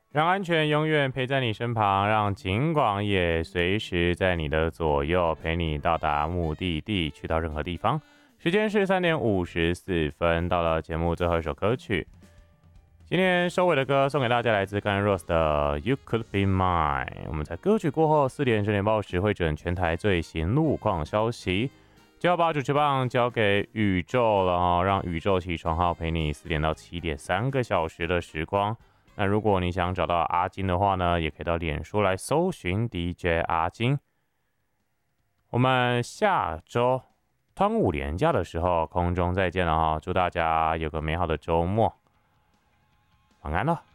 让安全永远陪在你身旁，让警广也随时在你的左右，陪你到达目的地，去到任何地方。时间是3:54，到了节目最后一首歌曲。今天收尾的歌送给大家，来自 Guns N' Roses 的 You Could Be Mine。我们在歌曲过后4点整点报时会诊全台最新路况消息，就要把主持棒交给宇宙了哦，让宇宙起床号陪你4点到7点3个小时的时光。那如果你想找到阿金的话呢，也可以到脸书来搜寻 DJ 阿金。我们下周端午连假的时候空中再见了哈，祝大家有个美好的周末，晚安了。